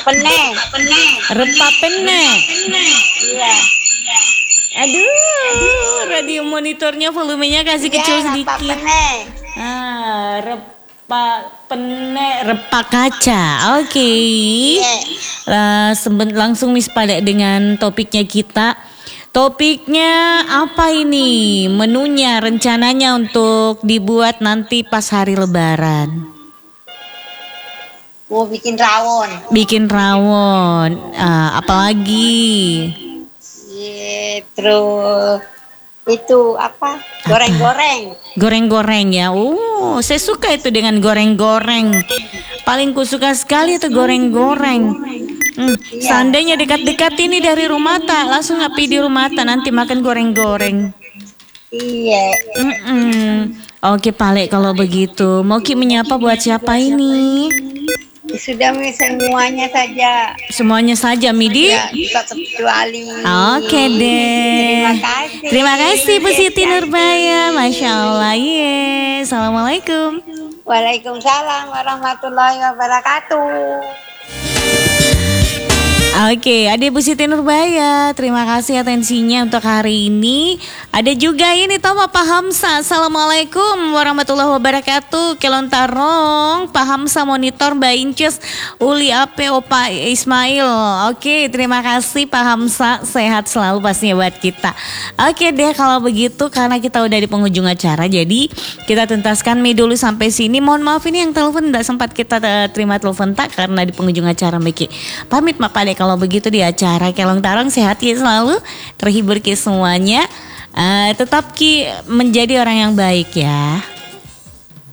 pene. Repa pene. Iya. Aduh, radio monitornya volumenya kasih kecil Iya, repa sedikit. pene. Repa pene, repa kaca. Oke. Iya. Langsung Miss pada dengan topiknya kita. Topiknya apa ini? Menunya, rencananya untuk dibuat nanti pas hari Lebaran. Mau bikin rawon. Bikin rawon. Apalagi? Iya, terus itu apa? Goreng-goreng. Goreng-goreng ya. Saya suka itu dengan goreng-goreng. Paling ku suka sekali itu goreng-goreng. Seandainya dekat-dekat ini dari rumah tak, langsung ngapi di rumah tak nanti makan goreng-goreng. Iya. Oke Pale, kalau begitu mau Ki menyapa buat siapa ini? Sudah semuanya saja. Semuanya saja Midi. Ya, tak kecuali. Oke deh. Terima kasih Bu Siti Nurbaya. Masya Allah. Assalamualaikum. Waalaikumsalam warahmatullahi wabarakatuh. Oke, ada Bu Siti Nurbaya. Terima kasih atensinya untuk hari ini. Ada juga ini Toma Pak Hamsa. Assalamualaikum warahmatullahi wabarakatuh. Kelontarong, Pak Hamsa monitor Mbak Inces, Uli Ape, Opa Ismail. Oke, terima kasih Pak Hamsa. Sehat selalu pastinya buat kita. Oke deh, kalau begitu karena kita udah di penghujung acara, jadi kita tuntaskan mie dulu sampai sini. Mohon maaf ini yang telepon tidak sempat kita terima telepon tak karena di penghujung acara Miki. Pamit Mak Pade. Kalau begitu di acara Kelong Tarong sehat Ki selalu, terhibur Ki semuanya, tetap Ki menjadi orang yang baik ya.